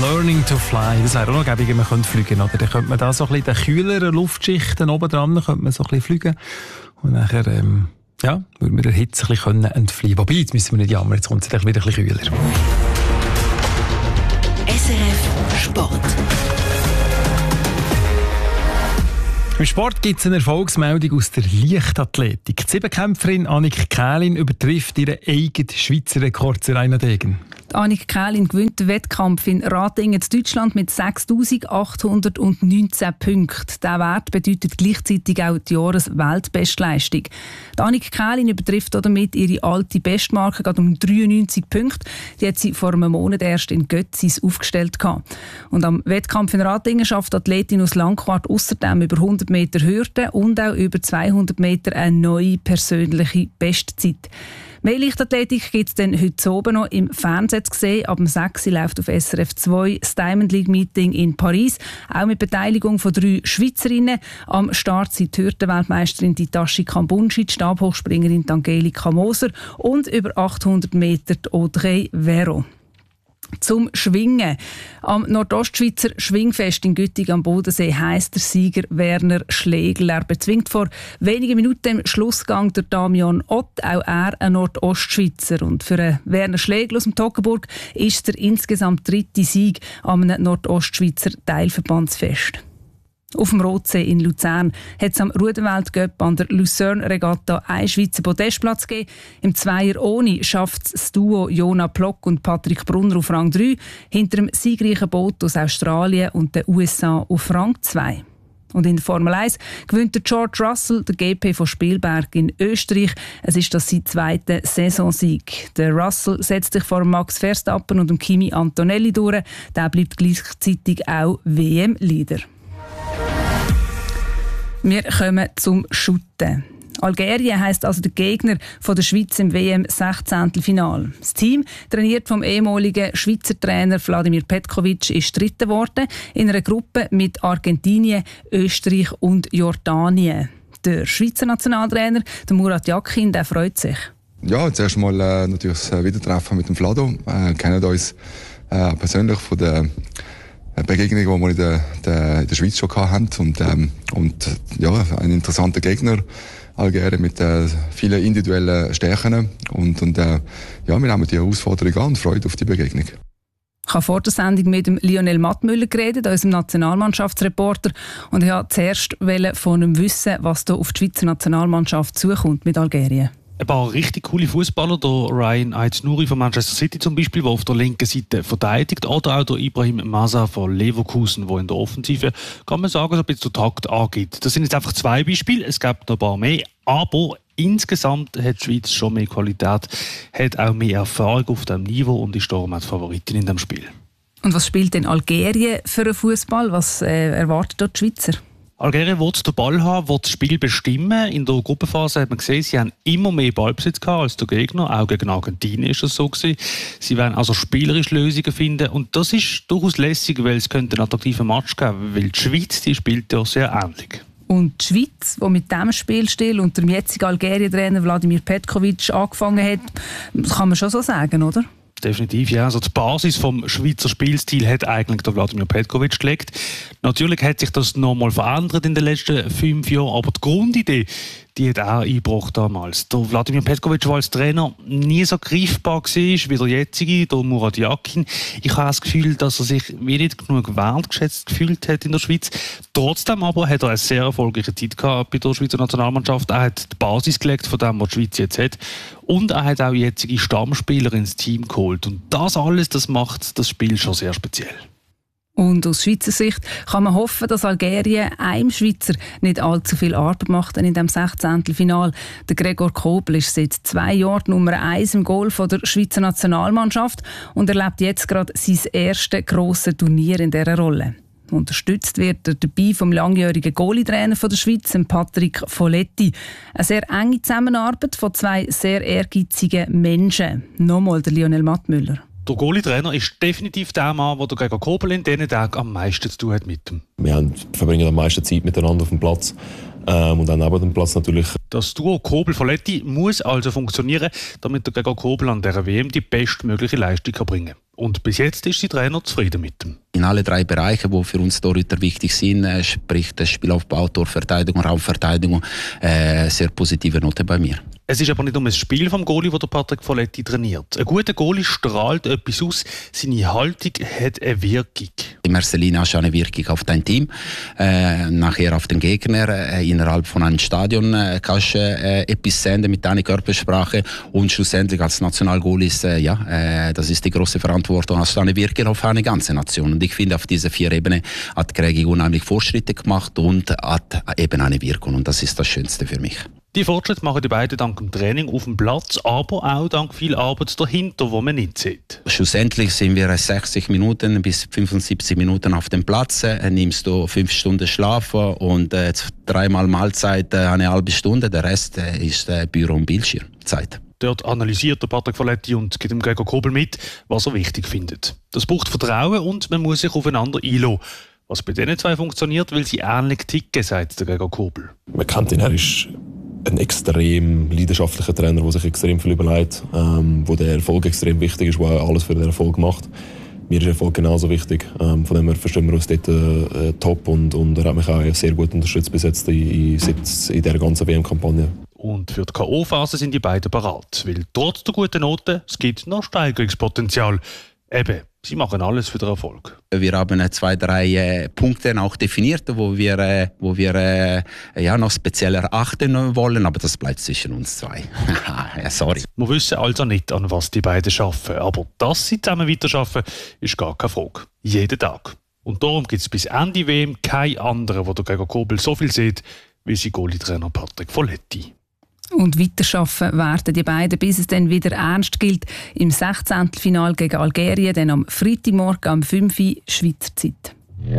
Learning to Fly. Das wäre auch noch gäbig, man könnte fliegen. Oder? Dann könnte man da so ein bisschen den kühleren Luftschichten oben dran, könnte man so ein bisschen fliegen. Und nachher, würde man der Hitze ein bisschen entfliehen. Wobei, jetzt müssen wir nicht jammern, jetzt kommt es wieder ein bisschen kühler. SRF Sport. Im Sport gibt es eine Erfolgsmeldung aus der Leichtathletik. Die Siebenkämpferin Annik Kählin übertrifft ihren eigenen Schweizer Rekord zu Rainer Degen. Annik Kählin gewinnt den Wettkampf in Ratingen in Deutschland mit 6'819 Punkten. Dieser Wert bedeutet gleichzeitig auch die Jahresweltbestleistung. Annik Kählin übertrifft damit ihre alte Bestmarke gerade um 93 Punkte. Die hat sie vor einem Monat erst in Götzis aufgestellt. Und am Wettkampf in Ratingen schafft die Athletin aus Langquart außerdem über 100 Meter Hürden und auch über 200 Meter eine neue persönliche Bestzeit. Mehr Leichtathletik gibt es dann heute oben noch im Fernsehen zu sehen. Ab 6 Uhr läuft auf SRF 2 das Diamond League Meeting in Paris. Auch mit Beteiligung von 3 Schweizerinnen. Am Start sind die Hürdenweltmeisterin Hitachi Kambunji, die Stabhochspringerin Angelika Moser und über 800 Meter die Audrey Vero. Zum Schwingen. Am Nordostschweizer Schwingfest in Güttingen am Bodensee heisst der Sieger Werner Schlegel. Er bezwingt vor wenigen Minuten im Schlussgang der Damian Ott, auch er ein Nordostschweizer. Und für Werner Schlegel aus dem Toggenburg ist es der insgesamt 3. Sieg am Nordostschweizer Teilverbandsfest. Auf dem Rotsee in Luzern hat es am Ruderweltcup an der Lucerne-Regatta einen Schweizer Podestplatz gegeben. Im Zweier ohne schafft es das Duo Jona Plock und Patrick Brunner auf Rang 3, hinter dem siegreichen Boot aus Australien und den USA auf Rang 2. Und in der Formel 1 gewinnt der George Russell der GP von Spielberg in Österreich. Es ist das sein zweiter Saisonsieg. Der Russell setzt sich vor Max Verstappen und dem Kimi Antonelli durch. Der bleibt gleichzeitig auch WM-Leader. Wir kommen zum Shooten. Algerien heisst also der Gegner von der Schweiz im WM-16-Final. Das Team, trainiert vom ehemaligen Schweizer Trainer Vladimir Petkovic, ist Dritter geworden in einer Gruppe mit Argentinien, Österreich und Jordanien. Der Schweizer Nationaltrainer, der Murat Yakin, der freut sich. Ja, zuerst mal natürlich das Wiedertreffen mit dem Vlado. Wir kennen uns persönlich von der Begegnung, die wir in der Schweiz schon hatten. Und ein interessanter Gegner, Algerien, mit vielen individuellen Stärken. Und wir nehmen die Herausforderung an und freuen auf die Begegnung. Ich habe vor der Sendung mit dem Lionel Mattmüller geredet, unserem Nationalmannschaftsreporter. Und ich wollte zuerst von ihm wissen, was da auf die Schweizer Nationalmannschaft zukommt mit Algerien. Ein paar richtig coole Fußballer, der Ryan Aït-Nouri von Manchester City zum Beispiel, der auf der linken Seite verteidigt, oder auch der Ibrahim Maza von Leverkusen, der in der Offensive, kann man sagen, so ein bisschen den Takt angibt. Das sind jetzt einfach 2 Beispiele, es gibt noch ein paar mehr, aber insgesamt hat die Schweiz schon mehr Qualität, hat auch mehr Erfahrung auf diesem Niveau und ist darum auch die Favoritin in diesem Spiel. Und was spielt denn Algerien für einen Fußball? Was erwartet dort die Schweizer? Algerien will den Ball haben, will das Spiel bestimmen. In der Gruppenphase hat man gesehen, sie haben immer mehr Ballbesitz gehabt als der Gegner. Auch gegen Argentinien ist das so gewesen. Sie werden also spielerisch Lösungen finden. Und das ist durchaus lässig, weil es könnte einen attraktiven Match geben. Weil die Schweiz, die spielt ja sehr ähnlich. Und die Schweiz, die mit diesem Spielstil unter dem jetzigen Algerien-Trainer Vladimir Petkovic angefangen hat, das kann man schon so sagen, oder? Definitiv, ja. Also die Basis vom Schweizer Spielstil hat eigentlich der Vladimir Petkovic gelegt. Natürlich hat sich das nochmal verändert in den letzten 5 Jahren, aber die Grundidee, die hat auch eingebracht damals. Der Vladimir Petkovic, der als Trainer nie so greifbar war wie der jetzige, der Murat Yakin. Ich habe das Gefühl, dass er sich nicht genug wertgeschätzt gefühlt hat in der Schweiz. Trotzdem aber hat er eine sehr erfolgreiche Zeit gehabt bei der Schweizer Nationalmannschaft. Er hat die Basis gelegt von dem, was die Schweiz jetzt hat. Und er hat auch jetzige Stammspieler ins Team geholt. Und das alles, das macht das Spiel schon sehr speziell. Und aus Schweizer Sicht kann man hoffen, dass Algerien einem Schweizer nicht allzu viel Arbeit macht in dem 16. Final. Der Gregor Kobel ist seit 2 Jahren Nummer 1 im Goal von der Schweizer Nationalmannschaft und erlebt jetzt gerade sein erstes grosses Turnier in dieser Rolle. Unterstützt wird er dabei vom langjährigen Goalie-Trainer der Schweiz, Patrick Folletti. Eine sehr enge Zusammenarbeit von 2 sehr ehrgeizigen Menschen. Nochmal der Lionel Mattmüller. Der Goalie-Trainer ist definitiv der Mann, der Gregor Kobel in diesen Tagen am meisten zu tun hat mit ihm. Wir verbringen am meisten Zeit miteinander auf dem Platz und dann neben dem Platz natürlich. Das Duo Kobel-Folletti muss also funktionieren, damit der Gregor Kobel an dieser WM die bestmögliche Leistung bringen kann. Und bis jetzt ist der Trainer zufrieden mit ihm. In alle 3 Bereiche, die für uns Torhüter wichtig sind, sprich das Spielaufbau, Torverteidigung, Raumverteidigung, sehr positive Note bei mir. Es ist aber nicht um ein Spiel vom Goalie, das Patrick Folletti trainiert. Ein guter Goalie strahlt etwas aus, seine Haltung hat eine Wirkung. In erster Linie hast du eine Wirkung auf dein Team, nachher auf den Gegner. Innerhalb von einem Stadion kannst du etwas senden mit deiner Körpersprache und schlussendlich als Nationalgoalie ist, das ist die große Verantwortung, hast du eine Wirkung auf eine ganze Nation. Und ich finde, auf dieser 4 Ebenen hat Gregi unheimlich Fortschritte gemacht und hat eben eine Wirkung. Und das ist das Schönste für mich. Die Fortschritte machen die beiden dank dem Training auf dem Platz, aber auch dank viel Arbeit dahinter, die man nicht sieht. Schlussendlich sind wir 60 Minuten bis 75 Minuten auf dem Platz. Nimmst du 5 Stunden Schlaf und 3-mal Mahlzeit eine halbe Stunde. Der Rest ist Büro- und Bildschirmzeit. Dort analysiert der Patrick Folletti und gibt dem Gregor Kobel mit, was er wichtig findet. Das braucht Vertrauen und man muss sich aufeinander einlassen. Was bei diesen 2 funktioniert, weil sie ähnlich ticken, sagt der Gregor Kobel. Man kennt ihn, er ist ein extrem leidenschaftlicher Trainer, der sich extrem viel überlegt, wo der Erfolg extrem wichtig ist, der alles für den Erfolg macht. Mir ist Erfolg genauso wichtig. Von dem her verstehen wir uns dort top und er hat mich auch sehr gut unterstützt bis jetzt in dieser ganzen WM-Kampagne. Und für die K.O.-Phase sind die beiden bereit, weil trotz der guten Noten es gibt noch Steigerungspotenzial. Eben, sie machen alles für den Erfolg. Wir haben 2-3 Punkte auch definiert, wo wir noch spezieller achten wollen, aber das bleibt zwischen uns 2. Sorry. Wir wissen also nicht, an was die beiden arbeiten, aber dass sie zusammen weiterarbeiten, ist gar keine Frage. Jeden Tag. Und darum gibt es bis Ende WM keinen anderen, der Gregor Kobel so viel sieht, wie sein Goalie-Trainer Patrick Folletti. Und weiterarbeiten werden die beiden, bis es dann wieder ernst gilt. Im 16. Finale gegen Algerien, dann am Freitagmorgen um 5 Uhr Schweizer Zeit.